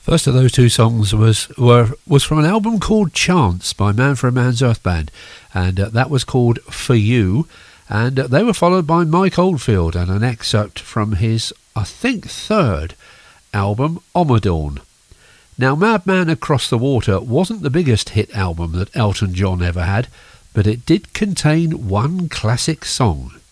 First of those two songs was from an album called Chance by Man for a Man's Earth Band, and that was called For You, and they were followed by Mike Oldfield and an excerpt from his, I think, third album, Ommadawn. Now, Madman Across the Water wasn't the biggest hit album that Elton John ever had, but it did contain one classic song.